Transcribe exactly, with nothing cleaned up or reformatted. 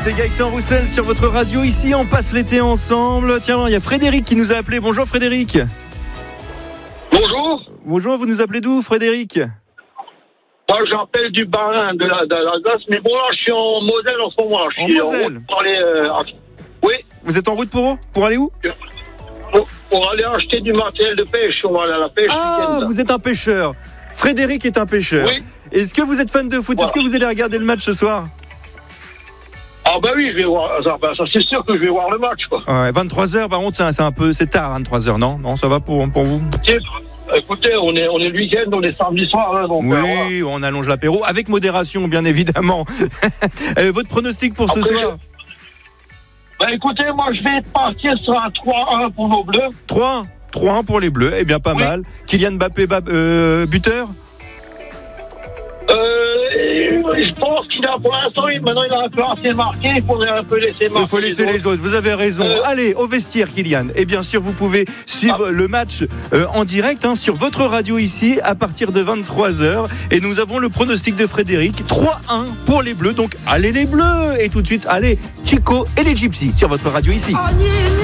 C'est Gaëtan Roussel sur votre radio. Ici, on passe l'été ensemble. Tiens, il y a Frédéric qui nous a appelé. Bonjour Frédéric. Bonjour. Bonjour, vous nous appelez d'où Frédéric? Moi, j'appelle du Bas-Rhin, de la, de l'Alsace, mais bon, là, je suis en Moselle en ce moment. Je En suis Moselle. route pour aller, euh, ach- Oui, Vous êtes en route pour où? Pour aller où? pour, pour aller acheter du matériel de pêche. On va aller à la pêche Ah, week-end. vous êtes un pêcheur. Frédéric est un pêcheur. Oui. Est-ce que vous êtes fan de foot? Voilà. Est-ce que vous allez regarder le match ce soir? Ah ben oui, je vais voir. Ça, ben, ça, c'est sûr que je vais voir le match, quoi. Ouais, vingt-trois heures, par contre, c'est un, c'est un peu, c'est tard, vingt-trois heures, non? Non, ça va pour, pour vous? Tiens, écoutez, on est, on est le week-end, on est samedi soir, hein, donc. euh, voilà. Oui, on allonge l'apéro, avec modération, bien évidemment. Euh, votre pronostic pour ce Après, soir? Ben écoutez, moi, je vais partir sur un trois un pour nos Bleus. trois un. trois un pour les Bleus, eh bien pas Oui. mal. Kylian Mbappé, Bab- euh, buteur? Euh, je pense qu'il a, pour l'instant, il- maintenant, il a un peu assez marqué. Il faudrait un peu laisser marquer. Il faut laisser les autres, vous avez raison. Euh, Allez, au vestiaire, Kylian. Et bien sûr, vous pouvez suivre Ah. le match euh, en direct hein, sur votre radio ici à partir de vingt-trois heures. Et nous avons le pronostic de Frédéric. trois un pour les Bleus. Donc, allez les Bleus. Et tout de suite, allez, Chico et les Gypsies sur votre radio ici.